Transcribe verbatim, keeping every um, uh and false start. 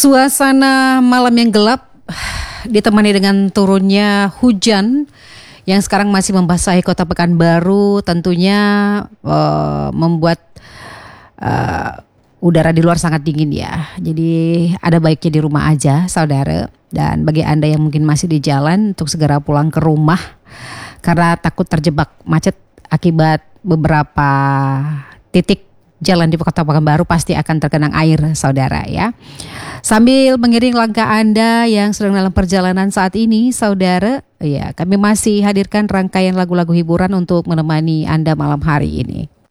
Suasana malam yang gelap ditemani dengan turunnya hujan yang sekarang masih membasahi kota Pekanbaru tentunya uh, membuat uh, udara di luar sangat dingin ya. Jadi ada baiknya di rumah aja saudara. Dan bagi Anda yang mungkin masih di jalan untuk segera pulang ke rumah karena takut terjebak macet akibat beberapa titik jalan di Kota Pekanbaru pasti akan tergenang air saudara ya. Sambil mengiring langkah Anda yang sedang dalam perjalanan saat ini saudara, ya kami masih hadirkan rangkaian lagu-lagu hiburan untuk menemani Anda malam hari ini.